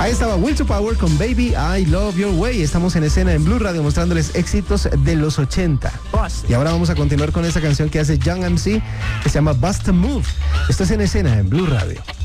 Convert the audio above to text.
Ahí estaba Will to Power con Baby I Love Your Way. Estamos en escena en Blue Radio mostrándoles éxitos de los 80. Y ahora vamos a continuar con esa canción que hace Young MC que se llama Bust a Move. Esto es en escena en Blue Radio.